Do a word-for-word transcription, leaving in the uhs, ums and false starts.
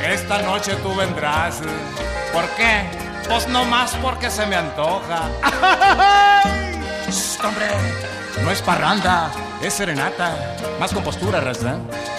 esta noche tú vendrás. ¿Por qué? Pues no más porque se me antoja. Shh, hombre, no es parranda, es serenata. Más compostura, raza.